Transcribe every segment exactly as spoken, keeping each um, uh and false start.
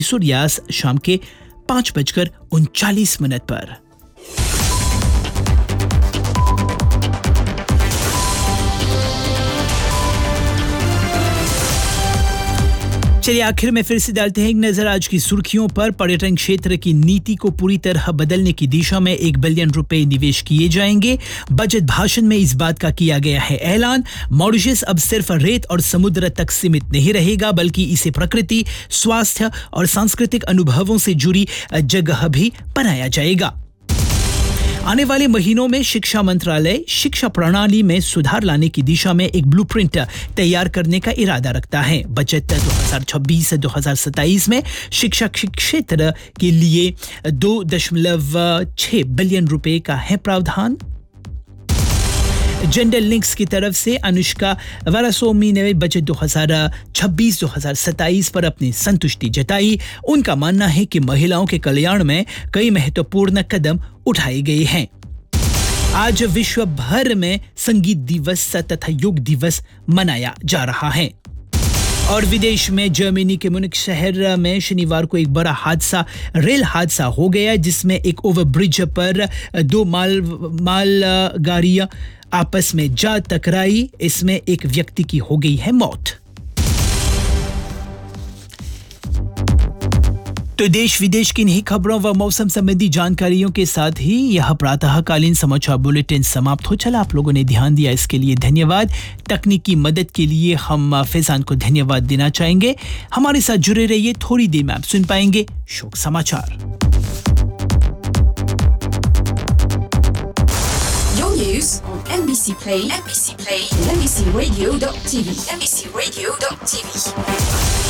सूर्यास्त शाम के पाँच बजकर उनचालीस मिनट पर। चलिए आखिर में फिर से डालते हैं एक नजर आज की सुर्खियों पर। पर्यटन क्षेत्र की नीति को पूरी तरह बदलने की दिशा में एक बिलियन रुपए निवेश किए जाएंगे। बजट भाषण में इस बात का किया गया है ऐलान। मॉरिशस अब सिर्फ रेत और समुद्र तक सीमित नहीं रहेगा, बल्कि इसे प्रकृति, स्वास्थ्य और सांस्कृतिक अनुभवों से जुड़ी जगह भी बनाया जाएगा। आने वाले महीनों में शिक्षा मंत्रालय शिक्षा प्रणाली में सुधार लाने की दिशा में एक ब्लूप्रिंट तैयार करने का इरादा रखता है। बजट दो हज़ार छब्बीस दो हज़ार सत्ताईस में शिक्षा क्षेत्र के लिए दो दशमलव छह बिलियन रुपए का है प्रावधान। जेंडर लिंक्स की तरफ से अनुष्का वारासोमी ने बजट दो हज़ार छब्बीस दो हज़ार सत्ताईस पर अपनी संतुष्टि जताई। उनका मानना है कि महिलाओं के कल्याण में कई महत्वपूर्ण कदम उठाए गए हैं। आज विश्व भर में संगीत दिवस तथा योग दिवस मनाया जा रहा है। और विदेश में जर्मनी के मुनिक शहर में शनिवार को एक बड़ा हादसा रेल हादसा हो गया, जिसमें एक ओवरब्रिज पर दो माल माल गाड़ियां आपस में जा टकराई। इसमें एक व्यक्ति की हो गई है मौत। तो देश विदेश की इन्हीं खबरों व मौसम संबंधी जानकारियों के साथ ही यह प्रातःकालीन समाचार बुलेटिन समाप्त हो चला। आप लोगों ने ध्यान दिया, इसके लिए धन्यवाद। तकनीकी मदद के लिए हम फैजान को धन्यवाद देना चाहेंगे। हमारे साथ जुड़े रहिए, थोड़ी देर में आप सुन पाएंगे शोक समाचार। Your news on M B C Play, M B C Play, M B C Radio dot T V, M B C Radio dot T V.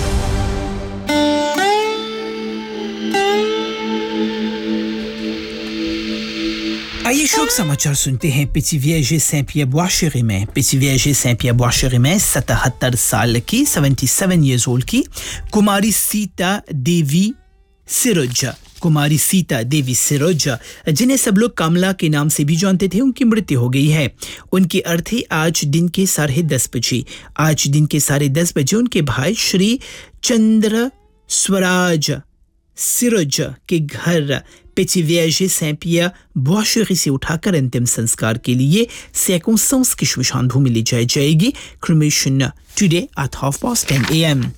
आइए शोक समाचार सुनते हैं। पिचिवियाजे सैंपियर बुआशेरी में पिचिवियाजे सैंपियर बुआशेरी में सतहत्तर साल की सतहत्तर इयर्स ओल्ड की कुमारी सीता देवी सिरोज कुमारी सीता देवी सिरोज जिन्हें सब लोग कमला के नाम से भी जानते थे, उनकी मृत्यु हो गई है। उनकी अर्थी आज दिन के साढ़े दस बजे आज दिन के साढ़े दस बजे उनके भाई श्री चंद्र स्वराज सिरोज के घर पिचिवियाजे सैंपियर बुआशेरी से उठाकर अंतिम संस्कार के लिए circonstance की श्मशान भूमि ले जाई जाएगी। Cremation today at half past ten A M.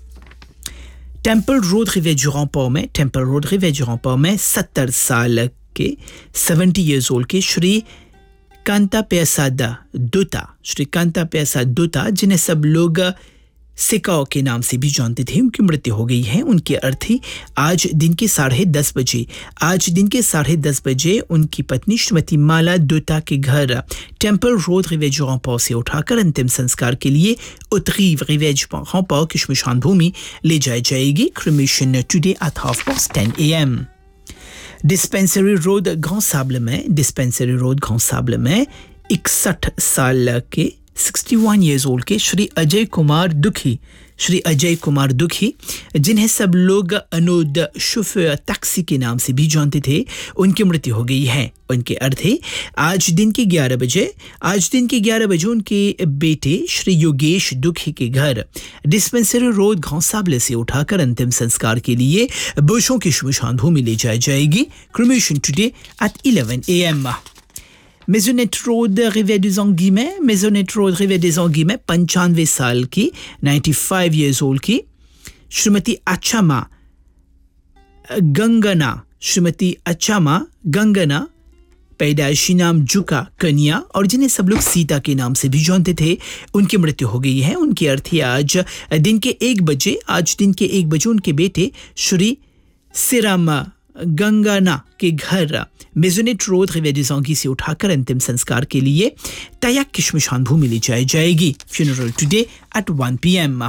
Temple road ravage du Rempart में temple road ravage du Rempart में सत्तर साल के सत्तर इयर्स ओल्ड के श्री कांता पेसादा दोता श्री कांता पेसा दोता जिन्हें सब लोग सिकाओ के नाम से भी जानते थे, उनकी मृत्यु हो गई है। उनकी अर्थी आज दिन के साढ़े दस बजे आज दिन के साढ़े दस बजे उनकी पत्नी श्रीमती माला दोता के घर temple road ravage du Rempart से उठाकर अंतिम संस्कार के लिए उत्तरी रिवेज Rempart की श्मशान भूमि ले जाई जाएगी। Cremation today at half past ten A M. Dispensary road grand साब्ले में डिस्पेंसरी रोड ग्रांड साब्ले में इकसठ साल के इकसठ इयर्स ओल्ड के श्री अजय कुमार दुखी श्री अजय कुमार दुखी जिन्हें सब लोग अनोद शोफर टैक्सी के नाम से भी जानते थे, उनकी मृत्यु हो गई है। उनके अर्थी आज दिन के ग्यारह बजे आज दिन के ग्यारह बजे उनके बेटे श्री योगेश दुखी के घर डिस्पेंसरी रोड ग्रांड साब्ले से उठाकर अंतिम संस्कार के लिए बुशों की श्मशान भूमि ले जाई जाएगी। Cremation today at eleven A M. मेजोनेट road रिविère des Anguillemets मेजोनेट road रिविère des Anguillemets पंचानवे साल की पचानवे इयर्स ओल्ड की श्रीमती अचामा गंगना श्रीमती अचामा गंगना पैदाइशी नाम जुका कन्या और जिन्हें सब लोग सीता के नाम से भी जानते थे, उनकी मृत्यु हो गई है। उनकी अर्थी आज दिन के एक बजे आज दिन के एक बजे उनके बेटे श्री सिराम गंगाना के घर मेजोनेट रोड रिविère des Anguilles से उठाकर अंतिम संस्कार के लिए तयाक की श्मशान भूमि ले जाई जाएगी। Funeral today at one P M.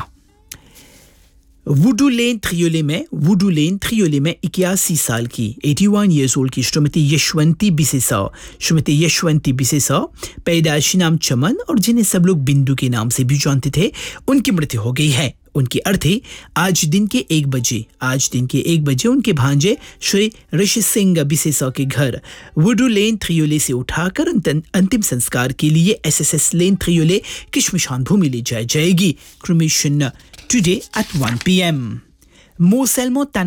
वुडू लेन थ्रियोले में वुडू लेन थ्रियोले में इक्यासी साल की इक्यासी इयर्स ओल्ड की श्रीमती यशवंती बिसेसा श्रीमती यशवंती बिसेसा पैदाइशी नाम चमन और जिन्हें सब लोग बिंदु के नाम से भी जानते थे, उनकी मृत्यु हो गई है। उनकी अर्थी आज दिन के एक बजे आज दिन के एक बजे उनके भांजे श्री ऋषि सिंह बिसेसा के घर वुडू लेन थ्रियोले से उठाकर अंतिम संस्कार के लिए एस एस एस लेन थ्रियोले की श्मशान भूमि ले जाई जाएगी। Cremation today at one P M. मोसेल्मो